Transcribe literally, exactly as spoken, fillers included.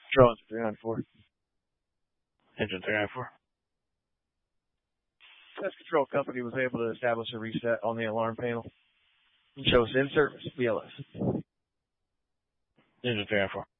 Control engine three ninety-four. Engine three ninety-four. Test control company was able to establish a reset on the alarm panel and shows in service, B L S. Engine three ninety-four.